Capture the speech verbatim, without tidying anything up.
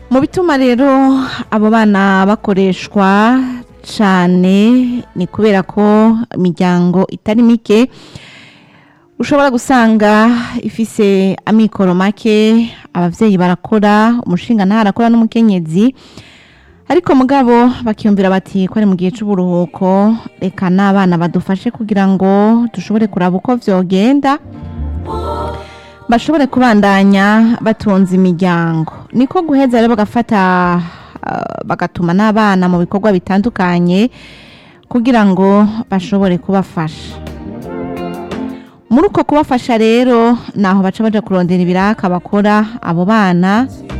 mu bituma rero abo bana bakoreshwa cane ni kubera ko imiryango itari mike ushobora gusanga ifise amikoro make, abavyeyi barakora, umushinga ntarakora n'umukenyezi, ariko mugabo bakiyumvira bati ko ari mu gihe c'uburuhuko reka n'abana badufashe kugira ngo dushobore kuraba uko vyogenda bashobore kubandanya batunze imiryango. Niko guheza rero bagafata uh, bagatuma n'abana mu bikorwa bitandukanye kugira ngo bashobore kubafasha. Muri uko kubafasha rero naho baca baja kurondera ibiraka bakora abo bana